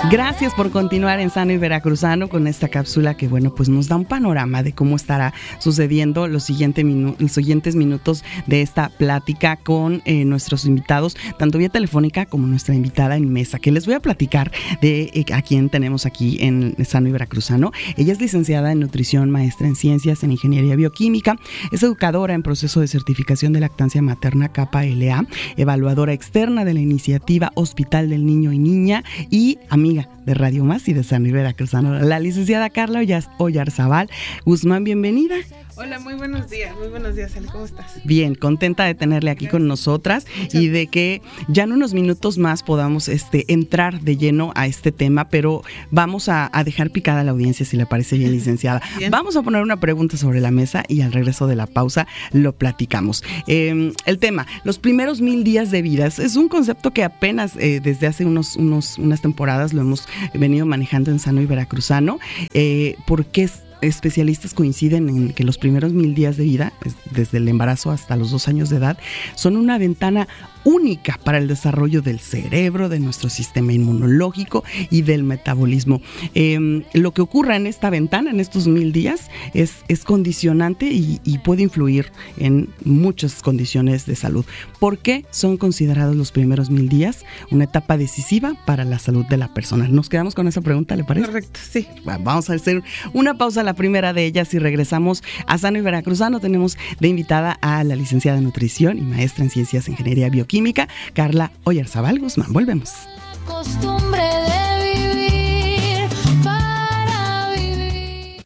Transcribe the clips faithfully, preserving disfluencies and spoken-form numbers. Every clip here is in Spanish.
Gracias por continuar en Sano y Veracruzano con esta cápsula que, bueno, pues nos da un panorama de cómo estará sucediendo los, siguiente minu- los siguientes minutos de esta plática con eh, nuestros invitados, tanto vía telefónica como nuestra invitada en mesa, que les voy a platicar de eh, a quién tenemos aquí en Sano y Veracruzano. Ella es licenciada en nutrición, maestra en ciencias, en ingeniería bioquímica, es educadora en proceso de certificación de lactancia materna C A P A L A, evaluadora externa de la iniciativa Hospital del Niño y Niña y amiga de Radio Más y de Sano y Veracruzano, la licenciada Carla Oyarzabal Guzmán. Bienvenida. Hola, muy buenos días, muy buenos días, Ali, ¿cómo estás? Bien, contenta de tenerle aquí Gracias. Con nosotras y de que ya en unos minutos más podamos este, entrar de lleno a este tema, pero vamos a, a dejar picada a la audiencia, si le parece bien, licenciada. Bien. Vamos a poner una pregunta sobre la mesa y al regreso de la pausa lo platicamos. Eh, el tema, los primeros mil días de vida, es un concepto que apenas eh, desde hace unos, unos, unas temporadas lo hemos venido manejando en Sano y Veracruzano, eh, porque es especialistas coinciden en que los primeros mil días de vida, desde el embarazo hasta los dos años de edad, son una ventana única para el desarrollo del cerebro, de nuestro sistema inmunológico y del metabolismo. Eh, lo que ocurra en esta ventana, en estos mil días, es, es condicionante y, y puede influir en muchas condiciones de salud. ¿Por qué son considerados los primeros mil días una etapa decisiva para la salud de la persona? Nos quedamos con esa pregunta, ¿le parece? Correcto, sí. Bueno, vamos a hacer una pausa, la primera de ellas, y regresamos a Sano y Veracruzano. Tenemos de invitada a la licenciada en nutrición y maestra en ciencias e ingeniería bioquímica, Carla Oyarzabal Guzmán. Volvemos. Costumbre de vivir para vivir.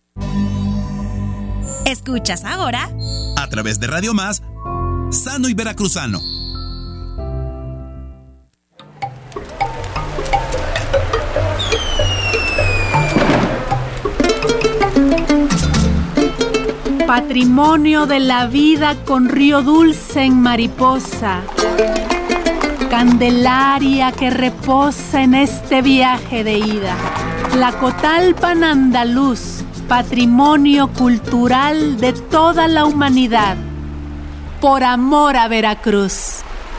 Escuchas ahora, a través de Radio Más, Sano y Veracruzano. Patrimonio de la vida con río dulce en mariposa, Candelaria que reposa en este viaje de ida, Tlacotalpan andaluz, patrimonio cultural de toda la humanidad, por amor a Veracruz.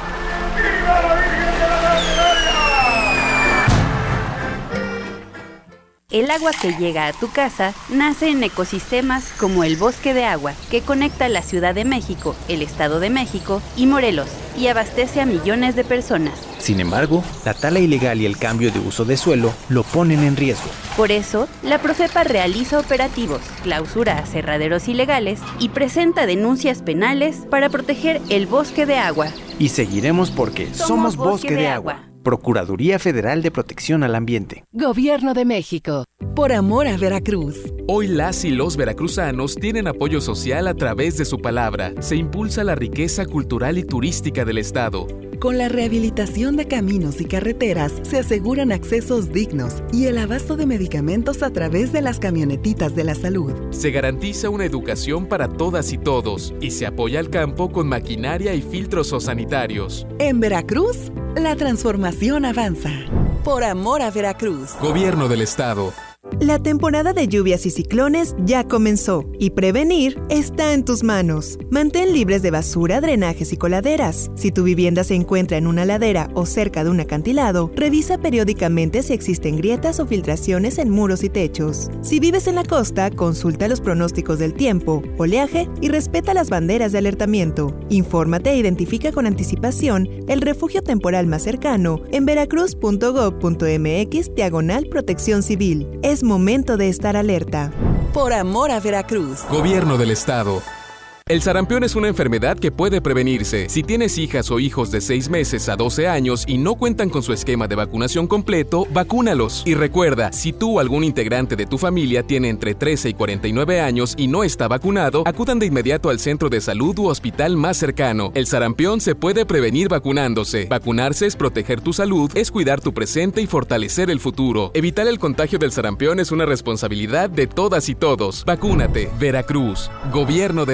El agua que llega a tu casa nace en ecosistemas como el Bosque de Agua, que conecta la Ciudad de México, el Estado de México y Morelos, y abastece a millones de personas. Sin embargo, la tala ilegal y el cambio de uso de suelo lo ponen en riesgo. Por eso, la Profepa realiza operativos, clausura aserraderos ilegales y presenta denuncias penales para proteger el Bosque de Agua. Y seguiremos porque somos, somos Bosque, Bosque de, de Agua. Agua. Procuraduría Federal de Protección al Ambiente. Gobierno de México. Por amor a Veracruz. Hoy las y los veracruzanos tienen apoyo social a través de su palabra. Se impulsa la riqueza cultural y turística del estado. Con la rehabilitación de caminos y carreteras se aseguran accesos dignos y el abasto de medicamentos a través de las camionetitas de la salud. Se garantiza una educación para todas y todos y se apoya al campo con maquinaria y filtros sanitarios. En Veracruz, la transformación avanza. Por amor a Veracruz. Gobierno del Estado. La temporada de lluvias y ciclones ya comenzó y prevenir está en tus manos. Mantén libres de basura, drenajes y coladeras. Si tu vivienda se encuentra en una ladera o cerca de un acantilado, revisa periódicamente si existen grietas o filtraciones en muros y techos. Si vives en la costa, consulta los pronósticos del tiempo, oleaje y respeta las banderas de alertamiento. Infórmate e identifica con anticipación el refugio temporal más cercano en veracruz punto gob punto mx diagonal protección civil. Es momento de estar alerta. Por amor a Veracruz. Gobierno del Estado. El sarampión es una enfermedad que puede prevenirse. Si tienes hijas o hijos de seis meses a doce años y no cuentan con su esquema de vacunación completo, vacúnalos. Y recuerda, si tú o algún integrante de tu familia tiene entre trece y cuarenta y nueve años y no está vacunado, acudan de inmediato al centro de salud u hospital más cercano. El sarampión se puede prevenir vacunándose. Vacunarse es proteger tu salud, es cuidar tu presente y fortalecer el futuro. Evitar el contagio del sarampión es una responsabilidad de todas y todos. Vacúnate. Veracruz. Gobierno del Estado.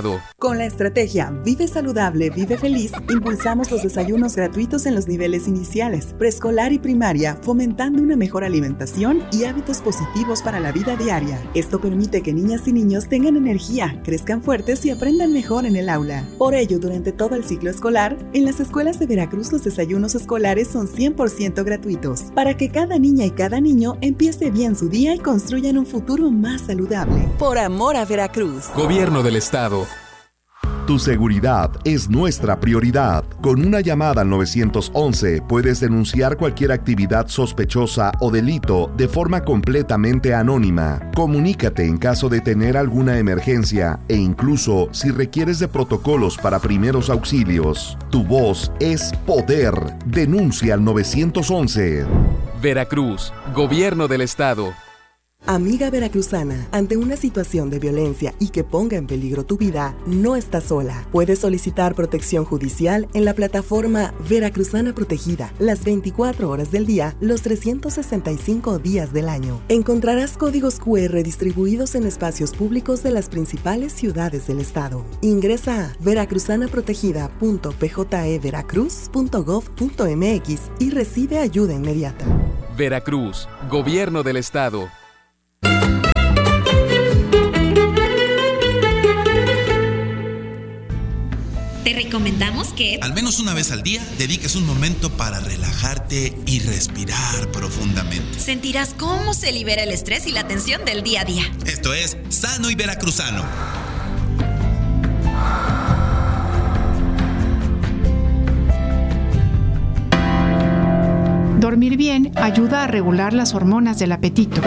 Estado. Con la estrategia Vive Saludable, Vive Feliz, impulsamos los desayunos gratuitos en los niveles iniciales, preescolar y primaria, fomentando una mejor alimentación y hábitos positivos para la vida diaria. Esto permite que niñas y niños tengan energía, crezcan fuertes y aprendan mejor en el aula. Por ello, durante todo el ciclo escolar, en las escuelas de Veracruz los desayunos escolares son cien por ciento gratuitos, para que cada niña y cada niño empiece bien su día y construyan un futuro más saludable. Por amor a Veracruz. Gobierno del Estado. Tu seguridad es nuestra prioridad. Con una llamada al nueve once puedes denunciar cualquier actividad sospechosa o delito de forma completamente anónima. Comunícate en caso de tener alguna emergencia e incluso si requieres de protocolos para primeros auxilios. Tu voz es poder. Denuncia al nueve once. Veracruz, Gobierno del Estado. Amiga veracruzana, ante una situación de violencia y que ponga en peligro tu vida, no estás sola. Puedes solicitar protección judicial en la plataforma Veracruzana Protegida, las veinticuatro horas del día, los trescientos sesenta y cinco días del año. Encontrarás códigos cu erre distribuidos en espacios públicos de las principales ciudades del estado. Ingresa a veracruzana protegida punto p j e veracruz punto gov punto m x y recibe ayuda inmediata. Veracruz, Gobierno del Estado. Te recomendamos que, al menos una vez al día, dediques un momento para relajarte y respirar profundamente. Sentirás cómo se libera el estrés y la tensión del día a día. Esto es Sano y Veracruzano. Dormir bien ayuda a regular las hormonas del apetito.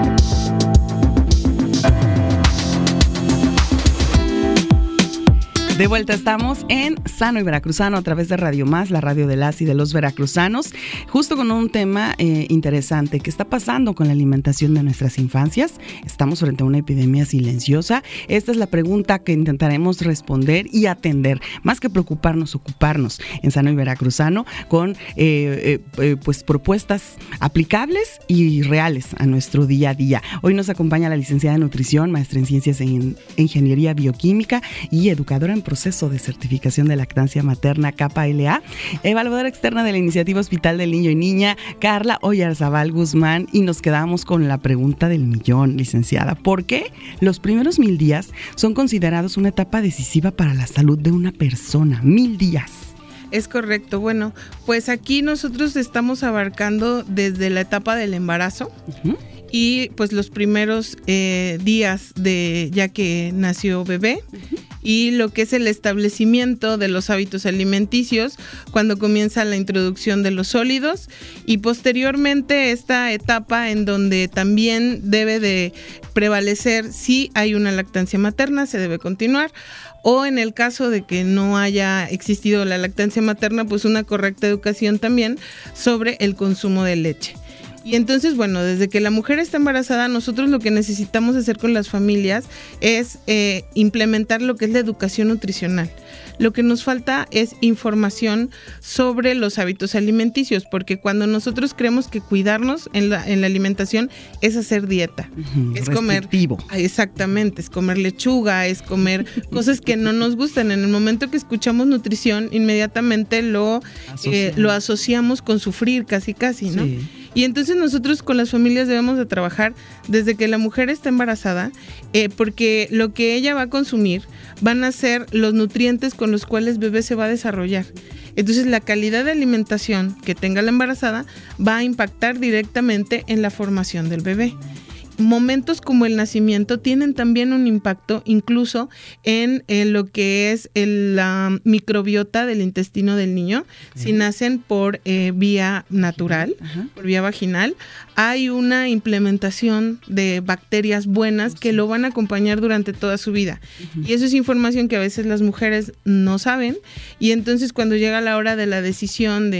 De vuelta estamos en Sano y Veracruzano a través de Radio Más, la radio de las y de los veracruzanos, justo con un tema eh, interesante. ¿Qué está pasando con la alimentación de nuestras infancias? ¿Estamos frente a una epidemia silenciosa? Esta es la pregunta que intentaremos responder y atender, más que preocuparnos, ocuparnos en Sano y Veracruzano con eh, eh, eh, pues propuestas aplicables y reales a nuestro día a día. Hoy nos acompaña la licenciada en Nutrición, maestra en Ciencias en Ingeniería Bioquímica y educadora en proceso de certificación de lactancia materna K P L A, evaluadora externa de la Iniciativa Hospital del Niño y Niña, Carla Oyarzabal Guzmán, y nos quedamos con la pregunta del millón, licenciada. ¿Por qué los primeros mil días son considerados una etapa decisiva para la salud de una persona? Mil días. Es correcto. Bueno, pues aquí nosotros estamos abarcando desde la etapa del embarazo. Uh-huh. Y pues los primeros eh, días de ya que nació bebé, uh-huh, y lo que es el establecimiento de los hábitos alimenticios cuando comienza la introducción de los sólidos, y posteriormente esta etapa en donde también debe de prevalecer si hay una lactancia materna, se debe continuar, o en el caso de que no haya existido la lactancia materna, pues una correcta educación también sobre el consumo de leche. Y entonces, bueno, desde que la mujer está embarazada, nosotros lo que necesitamos hacer con las familias es eh, implementar lo que es la educación nutricional. Lo que nos falta es información sobre los hábitos alimenticios, porque cuando nosotros creemos que cuidarnos en la, en la alimentación es hacer dieta, uh-huh, es comer, exactamente, es comer lechuga, es comer cosas que no nos gustan. En el momento que escuchamos nutrición, inmediatamente lo, eh, lo asociamos con sufrir casi casi, ¿no? Sí. Y entonces nosotros con las familias debemos de trabajar desde que la mujer está embarazada, eh, porque lo que ella va a consumir van a ser los nutrientes con los cuales el bebé se va a desarrollar. Entonces la calidad de alimentación que tenga la embarazada va a impactar directamente en la formación del bebé. Momentos como el nacimiento tienen también un impacto incluso en, en lo que es el, la microbiota del intestino del niño. Uh-huh. Si nacen por eh, vía natural, uh-huh, por vía vaginal, hay una implementación de bacterias buenas que lo van a acompañar durante toda su vida. Uh-huh. Y eso es información que a veces las mujeres no saben, y entonces cuando llega la hora de la decisión de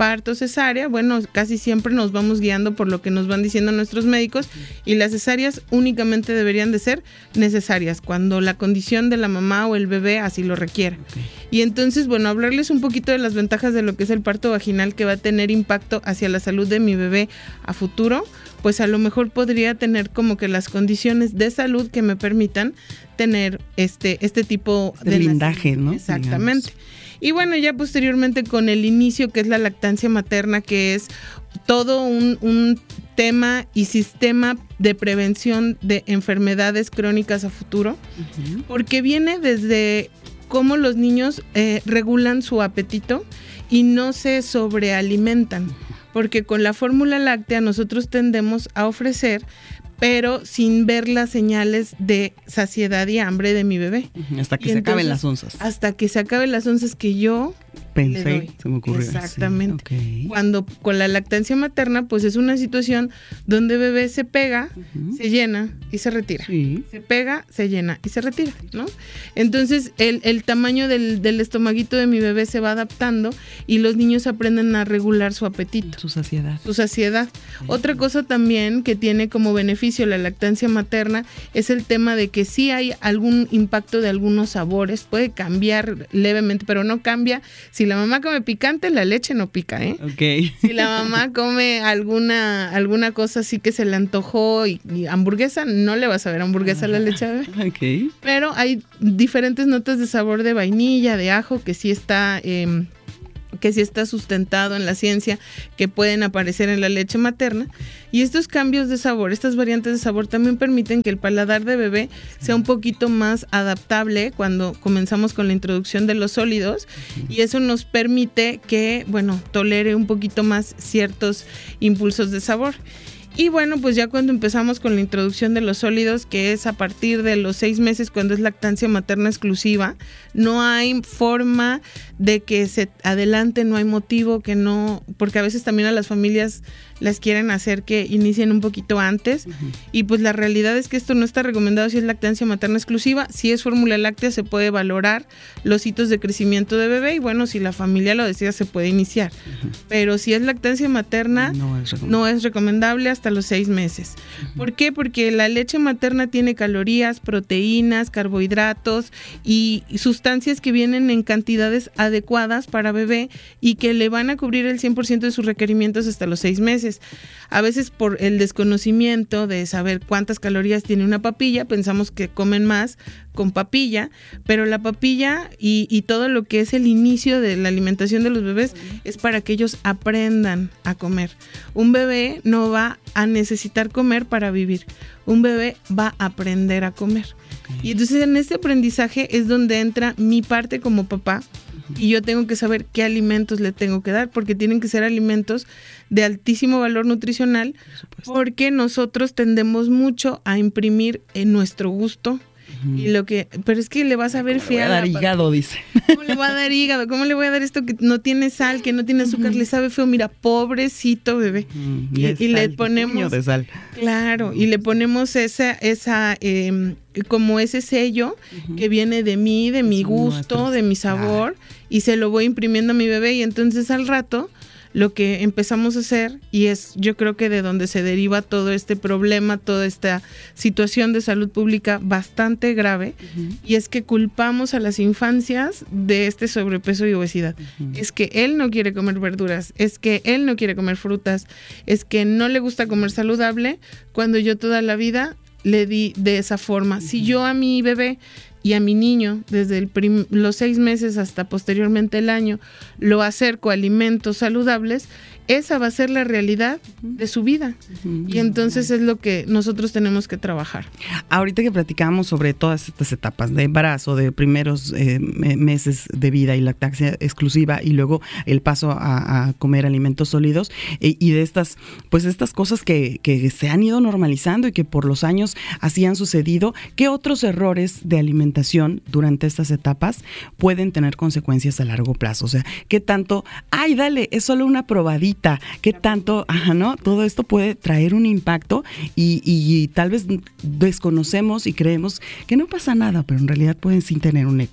parto, cesárea, bueno, casi siempre nos vamos guiando por lo que nos van diciendo nuestros médicos, y las cesáreas únicamente deberían de ser necesarias cuando la condición de la mamá o el bebé así lo requiera. Okay. Y entonces, bueno, hablarles un poquito de las ventajas de lo que es el parto vaginal, que va a tener impacto hacia la salud de mi bebé a futuro, pues a lo mejor podría tener como que las condiciones de salud que me permitan tener este, este tipo este de blindaje, ¿no? Exactamente. Digamos. Y bueno, ya posteriormente con el inicio, que es la lactancia materna, que es todo un, un tema y sistema de prevención de enfermedades crónicas a futuro, uh-huh. porque viene desde cómo los niños eh, regulan su apetito y no se sobrealimentan, porque con la fórmula láctea nosotros tendemos a ofrecer, pero sin ver las señales de saciedad y hambre de mi bebé. Hasta que y se entonces, acaben las onzas. Hasta que se acaben las onzas que yo pensé, le doy. se me ocurrió. Exactamente. Sí, okay. Cuando con la lactancia materna, pues es una situación donde bebé se pega, uh-huh. se llena y se retira. Sí. Se pega, se llena y se retira, ¿no? Entonces el, el tamaño del, del estomaguito de mi bebé se va adaptando y los niños aprenden a regular su apetito. Su saciedad. Su saciedad. Sí. Otra cosa también que tiene como beneficio la lactancia materna es el tema de que sí hay algún impacto de algunos sabores, puede cambiar levemente, pero no cambia. Si la mamá come picante, la leche no pica, ¿eh? Okay. Si la mamá come alguna alguna cosa así que se le antojó y, y hamburguesa, no le vas a ver hamburguesa a la leche a bebé. Okay. Pero hay diferentes notas de sabor de vainilla, de ajo, que sí está... Eh, que sí está sustentado en la ciencia, que pueden aparecer en la leche materna. Y estos cambios de sabor, estas variantes de sabor también permiten que el paladar de bebé sea un poquito más adaptable cuando comenzamos con la introducción de los sólidos, y eso nos permite que, bueno, tolere un poquito más ciertos impulsos de sabor. Y bueno, pues ya cuando empezamos con la introducción de los sólidos, que es a partir de los seis meses cuando es lactancia materna exclusiva, no hay forma de que se adelante, no hay motivo que no, porque a veces también a las familias las quieren hacer que inicien un poquito antes, uh-huh. y pues la realidad es que esto no está recomendado si es lactancia materna exclusiva. Si es fórmula láctea, se puede valorar los hitos de crecimiento de bebé y bueno, si la familia lo desea, se puede iniciar. Uh-huh. Pero si es lactancia materna, no es recomendable, no es recomendable hasta los seis meses. Uh-huh. ¿Por qué? Porque la leche materna tiene calorías, proteínas, carbohidratos y sustancias que vienen en cantidades adecuadas para bebé y que le van a cubrir el cien por ciento de sus requerimientos hasta los seis meses. A veces por el desconocimiento de saber cuántas calorías tiene una papilla, pensamos que comen más con papilla, pero la papilla y, y todo lo que es el inicio de la alimentación de los bebés es para que ellos aprendan a comer. Un bebé no va a necesitar comer para vivir, un bebé va a aprender a comer. Okay. Y entonces en este aprendizaje es donde entra mi parte como papá, y yo tengo que saber qué alimentos le tengo que dar, porque tienen que ser alimentos de altísimo valor nutricional, porque nosotros tendemos mucho a imprimir en nuestro gusto. Uh-huh. Y lo que, pero es que le vas a ver fea. Le voy a dar hígado, dice. ¿Cómo le voy a dar hígado? ¿Cómo le voy a dar esto que no tiene sal, que no tiene azúcar? Uh-huh. Le sabe feo. Mira, pobrecito bebé. Uh-huh. Y, y, y le ponemos de sal. Claro, uh-huh. y le ponemos esa, esa, eh, como ese sello uh-huh. que viene de mí, de mi gusto, nuestros, de mi sabor, claro. y se lo voy imprimiendo a mi bebé, y entonces al rato lo que empezamos a hacer, y es yo creo que de donde se deriva todo este problema, toda esta situación de salud pública bastante grave, uh-huh. y es que culpamos a las infancias de este sobrepeso y obesidad. Uh-huh. Es que él no quiere comer verduras, es que él no quiere comer frutas, es que no le gusta comer saludable, cuando yo toda la vida le di de esa forma. Uh-huh. Si yo a mi bebé y a mi niño, desde el prim- los seis meses hasta posteriormente el año, lo acerco a alimentos saludables, esa va a ser la realidad de su vida. Uh-huh. Y entonces es lo que nosotros tenemos que trabajar. Ahorita que platicamos sobre todas estas etapas de embarazo, de primeros eh, meses de vida y lactancia exclusiva, y luego el paso a, a comer alimentos sólidos, eh, y de estas, pues estas cosas que, que se han ido normalizando y que por los años así han sucedido, ¿qué otros errores de alimentación durante estas etapas pueden tener consecuencias a largo plazo? O sea, ¿qué tanto, ay, dale, es solo una probadita? ¿Qué tanto, ajá, no? Todo esto puede traer un impacto y, y, y tal vez desconocemos y creemos que no pasa nada, pero en realidad pueden sí tener un eco.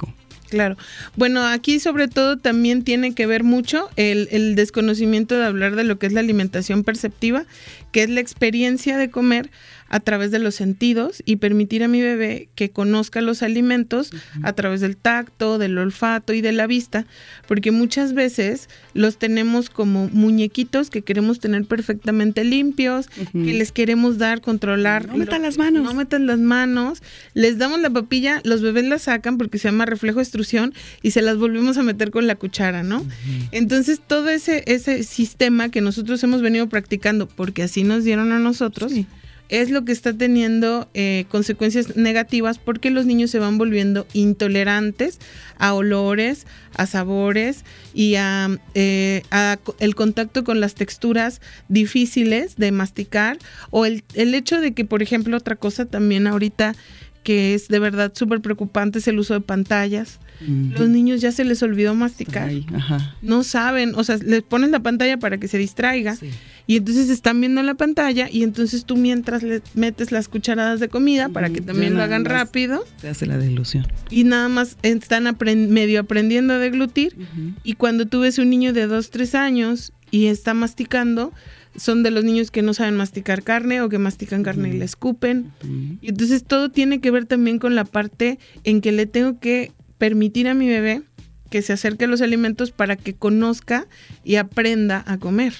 Claro. Bueno, aquí sobre todo también tiene que ver mucho el, el desconocimiento de hablar de lo que es la alimentación perceptiva, que es la experiencia de comer a través de los sentidos y permitir a mi bebé que conozca los alimentos uh-huh. a través del tacto, del olfato y de la vista, porque muchas veces los tenemos como muñequitos que queremos tener perfectamente limpios, uh-huh. que les queremos dar, controlar. No metan las manos. No metan las manos. Les damos la papilla, los bebés la sacan porque se llama reflejo de extrusión y se las volvemos a meter con la cuchara, ¿no? Uh-huh. Entonces todo ese, ese sistema que nosotros hemos venido practicando, porque así nos dieron a nosotros, sí. es lo que está teniendo eh, consecuencias negativas porque los niños se van volviendo intolerantes a olores, a sabores y a, eh, a el contacto con las texturas difíciles de masticar, o el, el hecho de que, por ejemplo, otra cosa también ahorita que es de verdad súper preocupante es el uso de pantallas. Uh-huh. Los niños ya se les olvidó masticar. Ay, ajá. No saben, o sea, les pones la pantalla para que se distraiga. Sí. Y entonces están viendo la pantalla y entonces tú mientras le metes las cucharadas de comida uh-huh. para que también lo hagan rápido. Se hace la deglución. Y nada más están aprend- medio aprendiendo a deglutir. Uh-huh. Y cuando tú ves un niño de dos, tres años y está masticando, son de los niños que no saben masticar carne o que mastican carne uh-huh. y le escupen. Uh-huh. Y entonces todo tiene que ver también con la parte en que le tengo que permitir a mi bebé que se acerque a los alimentos para que conozca y aprenda a comer.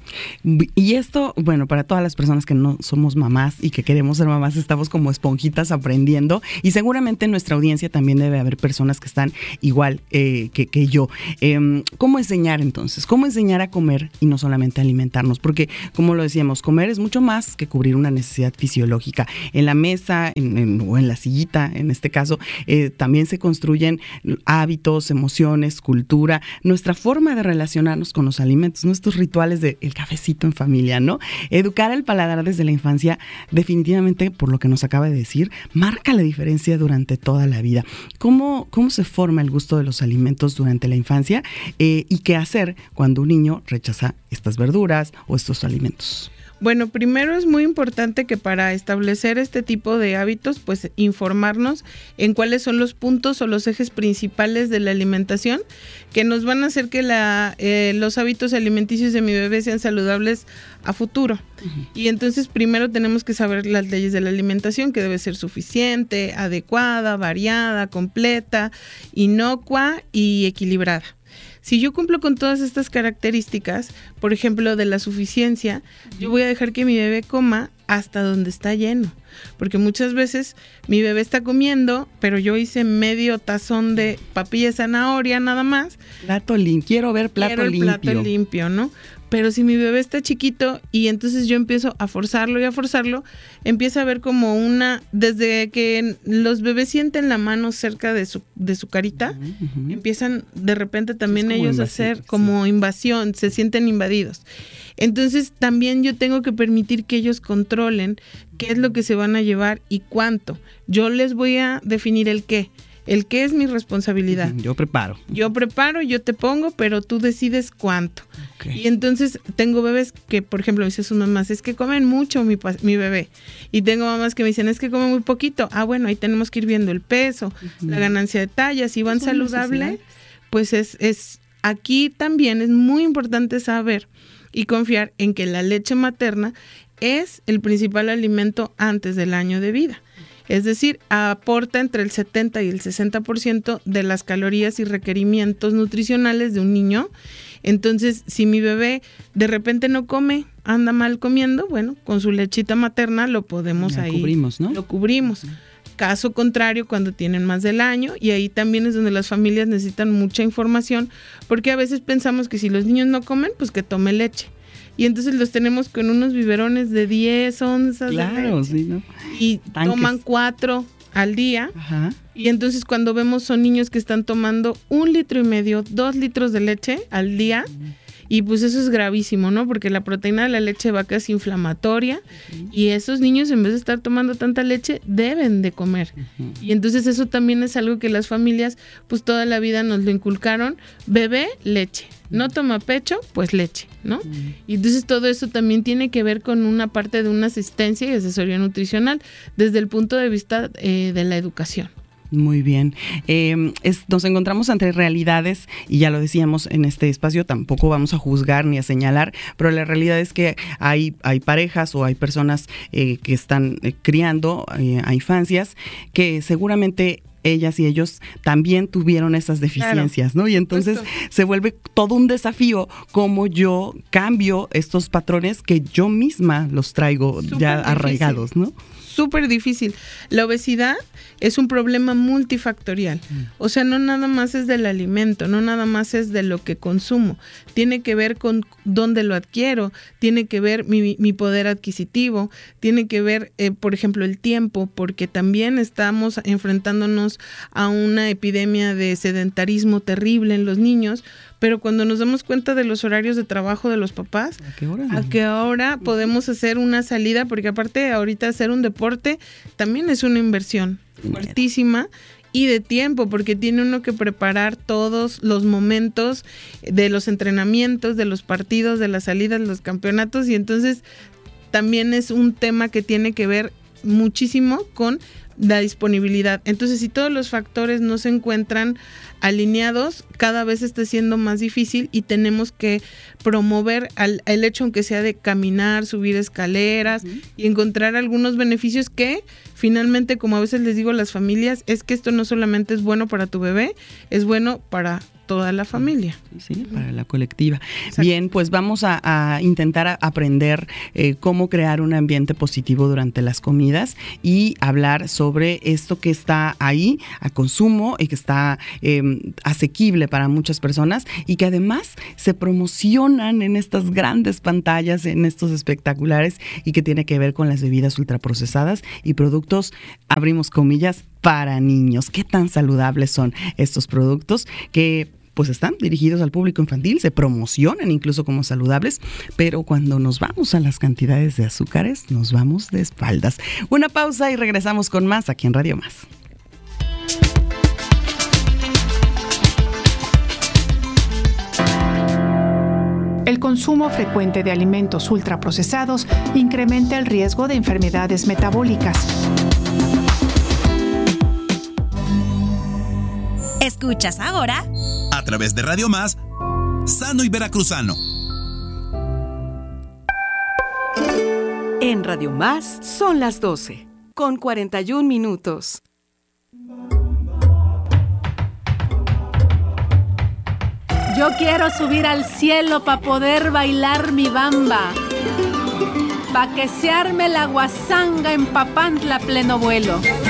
Y esto, bueno, para todas las personas que no somos mamás y que queremos ser mamás, estamos como esponjitas aprendiendo, y seguramente en nuestra audiencia también debe haber personas que están igual eh, que, que yo. Eh, ¿Cómo enseñar entonces? ¿Cómo enseñar a comer y no solamente a alimentarnos? Porque, como lo decíamos, comer es mucho más que cubrir una necesidad fisiológica. En la mesa en, en, o en la sillita, en este caso, eh, también se construyen hábitos, emociones, cultura, nuestra forma de relacionarnos con los alimentos, nuestros rituales de el cafecito en familia, ¿no? Educar el paladar desde la infancia, definitivamente, por lo que nos acaba de decir, marca la diferencia durante toda la vida. ¿Cómo, cómo se forma el gusto de los alimentos durante la infancia? Eh, ¿Y qué hacer cuando un niño rechaza estas verduras o estos alimentos? Bueno, primero es muy importante que para establecer este tipo de hábitos, pues informarnos en cuáles son los puntos o los ejes principales de la alimentación que nos van a hacer que la, eh, los hábitos alimenticios de mi bebé sean saludables a futuro. Uh-huh. Y entonces primero tenemos que saber las leyes de la alimentación, que debe ser suficiente, adecuada, variada, completa, inocua y equilibrada. Si yo cumplo con todas estas características, por ejemplo, de la suficiencia, yo voy a dejar que mi bebé coma hasta donde está lleno. Porque muchas veces mi bebé está comiendo, pero yo hice medio tazón de papilla de zanahoria nada más. Plato limpio, quiero ver plato quiero el limpio. plato limpio, ¿no? Pero si mi bebé está chiquito y entonces yo empiezo a forzarlo y a forzarlo, empieza a ver como una, desde que los bebés sienten la mano cerca de su, de su carita, uh-huh. empiezan de repente también ellos a hacer como sí. invasión, se sienten invadidos. Entonces también yo tengo que permitir que ellos controlen qué es lo que se van a llevar y cuánto. Yo les voy a definir el qué. El qué es mi responsabilidad. Yo preparo. Yo preparo, yo te pongo, pero tú decides cuánto. Okay. Y entonces tengo bebés que, por ejemplo, me dicen sus mamás, es que comen mucho mi, mi bebé. Y tengo mamás que me dicen, es que comen muy poquito. Ah, bueno, ahí tenemos que ir viendo el peso, uh-huh. la ganancia de talla. Si van saludable, pues es, es aquí también es muy importante saber y confiar en que la leche materna es el principal alimento antes del año de vida. Es decir, aporta entre el setenta y el sesenta por ciento de las calorías y requerimientos nutricionales de un niño. Entonces, si mi bebé de repente no come, anda mal comiendo, bueno, con su lechita materna lo podemos ya ahí. Lo cubrimos, ¿no? Lo cubrimos. Caso contrario, cuando tienen más del año, y ahí también es donde las familias necesitan mucha información, porque a veces pensamos que si los niños no comen, pues que tome leche. Y entonces los tenemos con unos biberones de diez onzas claro, de leche. Sí, ¿no? Y tanques. Toman cuatro al día. Ajá. Y entonces cuando vemos son niños que están tomando un litro y medio, dos litros de leche al día. Uh-huh. Y pues eso es gravísimo, ¿no? Porque la proteína de la leche de vaca es inflamatoria. Uh-huh. Y esos niños, en vez de estar tomando tanta leche, deben de comer. Uh-huh. Y entonces eso también es algo que las familias pues toda la vida nos lo inculcaron. Bebé, leche. No toma pecho, pues leche, ¿no? Uh-huh. Y entonces todo eso también tiene que ver con una parte de una asistencia y asesoría nutricional desde el punto de vista eh, de la educación. Muy bien. Eh, es, nos encontramos ante realidades, y ya lo decíamos en este espacio, tampoco vamos a juzgar ni a señalar, pero la realidad es que hay, hay parejas o hay personas eh, que están eh, criando eh, a infancias que seguramente ellas y ellos también tuvieron esas deficiencias, claro, ¿no? Y entonces justo se vuelve todo un desafío cómo yo cambio estos patrones que yo misma los traigo Súper ya difícil. arraigados, ¿no? Súper difícil. La obesidad es un problema multifactorial. Mm. O sea, no nada más es del alimento, no nada más es de lo que consumo. Tiene que ver con dónde lo adquiero, tiene que ver mi, mi poder adquisitivo, tiene que ver, eh, por ejemplo, el tiempo, porque también estamos enfrentándonos a una epidemia de sedentarismo terrible en los niños. Pero cuando nos damos cuenta de los horarios de trabajo de los papás, ¿a qué hora, a qué hora podemos hacer una salida? Porque aparte ahorita hacer un deporte también es una inversión fuertísima y de tiempo, porque tiene uno que preparar todos los momentos de los entrenamientos, de los partidos, de las salidas, de los campeonatos, y entonces también es un tema que tiene que ver muchísimo con la disponibilidad. Entonces, si todos los factores no se encuentran alineados, cada vez está siendo más difícil y tenemos que promover al, el hecho, aunque sea de caminar, subir escaleras uh-huh. y encontrar algunos beneficios que finalmente, como a veces les digo a las familias, es que esto no solamente es bueno para tu bebé, es bueno para toda la familia. Sí, sí, para la colectiva. Exacto. Bien, pues vamos a, a intentar a aprender eh, cómo crear un ambiente positivo durante las comidas y hablar sobre esto que está ahí a consumo y que está eh, asequible para muchas personas y que además se promocionan en estas grandes pantallas, en estos espectaculares, y que tiene que ver con las bebidas ultraprocesadas y productos, abrimos comillas, para niños. ¿Qué tan saludables son estos productos que pues están dirigidos al público infantil, se promocionan incluso como saludables, pero cuando nos vamos a las cantidades de azúcares, nos vamos de espaldas? Una pausa y regresamos con más aquí en Radio Más. El consumo frecuente de alimentos ultraprocesados incrementa el riesgo de enfermedades metabólicas. Escuchas ahora, a través de Radio Más, Sano y Veracruzano. En Radio Más son las doce, con cuarenta y un minutos. Yo quiero subir al cielo para poder bailar mi bamba, pa' que se arme la guasanga en Papantla pleno vuelo.